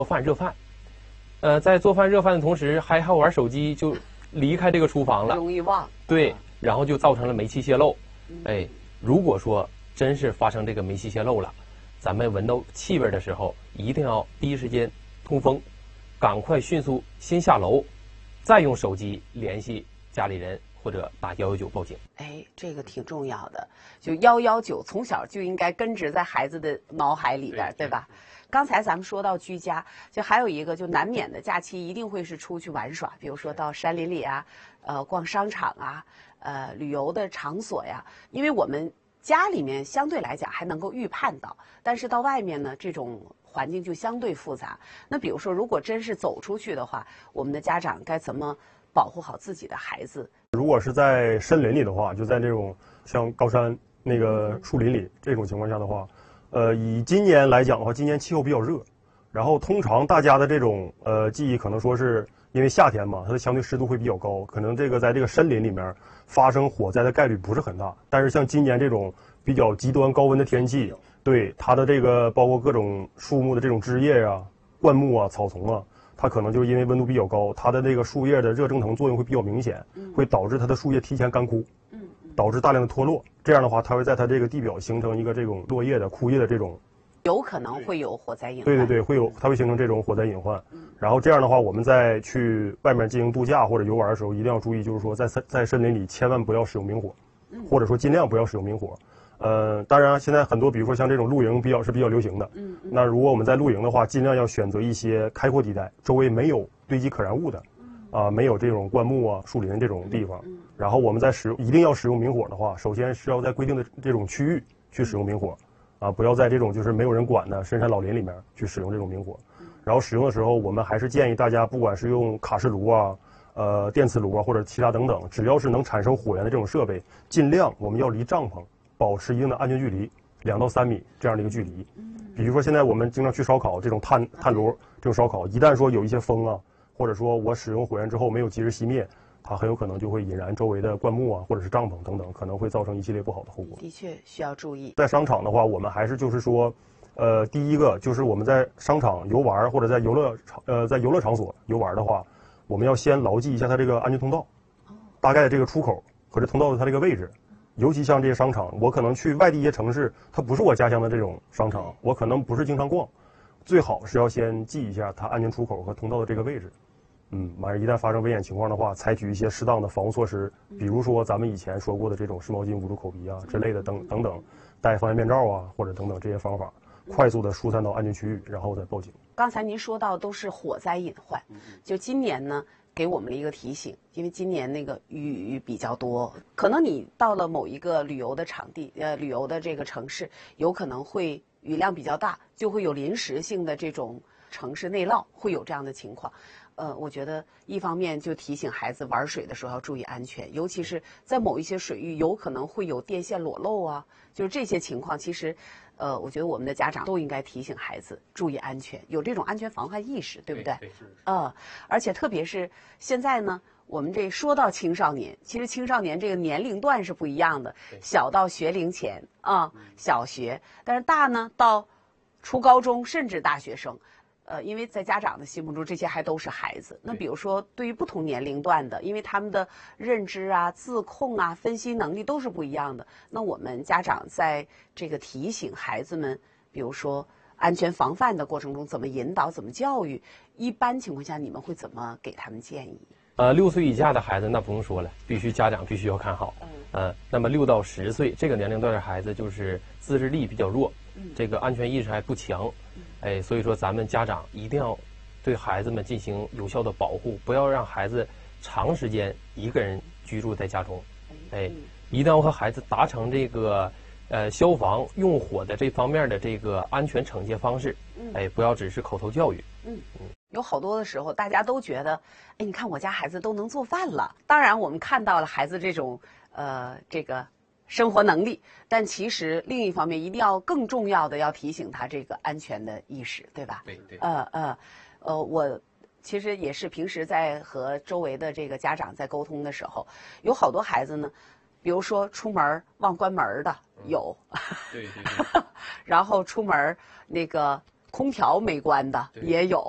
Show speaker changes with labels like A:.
A: 做饭热饭，在做饭热饭的同时还要玩手机，就离开这个厨房了，
B: 容易忘。
A: 对，然后就造成了煤气泄漏。哎，如果说真是发生这个煤气泄漏了，咱们闻到气味的时候，一定要第一时间通风，赶快迅速先下楼，再用手机联系家里人或者打119报警。
B: 哎，这个挺重要的，就119从小就应该根植在孩子的脑海里边，对吧？刚才咱们说到居家，就还有一个就难免的假期一定会是出去玩耍，比如说到山林里啊，逛商场啊，旅游的场所呀。因为我们家里面相对来讲还能够预判到，但是到外面呢，这种环境就相对复杂。那比如说，如果真是走出去的话，我们的家长该怎么保护好自己的孩子？
C: 如果是在森林里的话，就在这种像高山那个树林里这种情况下的话，以今年来讲的话，今年气候比较热，然后通常大家的这种记忆可能说是因为夏天嘛，它的相对湿度会比较高，可能这个在这个森林里面发生火灾的概率不是很大。但是像今年这种比较极端高温的天气，对它的这个包括各种树木的这种枝叶啊、灌木啊、草丛啊，它可能就因为温度比较高，它的这个树叶的热蒸腾作用会比较明显，会导致它的树叶提前干枯，导致大量的脱落。这样的话，它会在它这个地表形成一个这种落叶的枯叶的这种，
B: 有可能会有火灾隐患。
C: 对对对，会有，它会形成这种火灾隐患。然后这样的话，我们在去外面进行度假或者游玩的时候，一定要注意，就是说在森林里千万不要使用明火，或者说尽量不要使用明火。当然现在很多，比如说像这种露营比较流行的，那如果我们在露营的话，尽量要选择一些开阔地带，周围没有堆积可燃物的，没有这种灌木啊、树林这种地方。然后我们在一定要使用明火的话，首先是要在规定的这种区域去使用明火，不要在这种就是没有人管的深山老林里面去使用这种明火。然后使用的时候，我们还是建议大家，不管是用卡式炉啊、电磁炉啊或者其他等等，只要是能产生火源的这种设备，尽量我们要离帐篷保持一定的安全距离，2到3米这样的一个距离。比如说现在我们经常去烧烤，这种炭炉这种烧烤，一旦说有一些风啊，或者说我使用火源之后没有及时熄灭，它很有可能就会引燃周围的灌木啊，或者是帐篷等等，可能会造成一系列不好的后果。
B: 的确需要注意。
C: 在商场的话，我们还是就是说，第一个就是我们在商场游玩或者在游乐场所游玩的话，我们要先牢记一下它这个安全通道，大概的这个出口和这通道的它这个位置。尤其像这些商场，我可能去外地一些城市，它不是我家乡的这种商场，我可能不是经常逛，最好是要先记一下它安全出口和通道的这个位置。完事一旦发生危险情况的话，采取一些适当的防护措施，比如说咱们以前说过的这种湿毛巾捂住口鼻啊之类的等等，戴防炎面罩啊或者等等这些方法，快速的疏散到安全区域，然后再报警。
B: 刚才您说到都是火灾隐患，就今年呢给我们了一个提醒，因为今年那个雨比较多，可能你到了某一个旅游的场地，旅游的这个城市，有可能会雨量比较大，就会有临时性的这种城市内涝，会有这样的情况。我觉得一方面就提醒孩子玩水的时候要注意安全，尤其是在某一些水域有可能会有电线裸露啊，就是这些情况，其实我觉得我们的家长都应该提醒孩子注意安全，有这种安全防范意识，对不对？
A: 对，
B: 而且特别是现在呢，我们这说到青少年，其实青少年这个年龄段是不一样的，小到学龄前小学，但是大呢到初高中甚至大学生。因为在家长的心目中，这些还都是孩子。那比如说，对于不同年龄段的，因为他们的认知啊、自控啊、分析能力都是不一样的。那我们家长在这个提醒孩子们，比如说安全防范的过程中，怎么引导、怎么教育，一般情况下你们会怎么给他们建议
A: ？6岁以下的孩子那不用说了，家长必须要看好。那么6到10岁这个年龄段的孩子，就是自制力比较弱，这个安全意识还不强。所以说咱们家长一定要对孩子们进行有效的保护，不要让孩子长时间一个人居住在家中。一定要和孩子达成这个消防用火的这方面的这个安全惩戒方式。不要只是口头教育。
B: 有好多的时候，大家都觉得，你看我家孩子都能做饭了。当然，我们看到了孩子这种这个生活能力，但其实另一方面，一定要更重要的要提醒他这个安全的意识，对吧？
A: 对。
B: 我其实也是平时在和周围的这个家长在沟通的时候，有好多孩子呢，比如说出门忘关门的有，
A: 对，
B: 然后出门那个空调没关的也有。